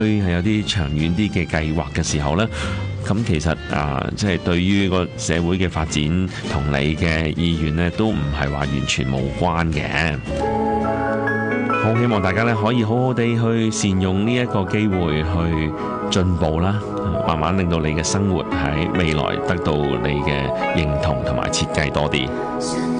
係有啲長遠啲嘅計劃嘅時候呢，咁其實即係對於個社會嘅發展同你嘅意願呢，都唔係話完全無關嘅。好希望大家呢可以好好地去善用呢一個機會去進步啦，慢慢令到你嘅生活喺未來得到你嘅認同同埋設計多啲。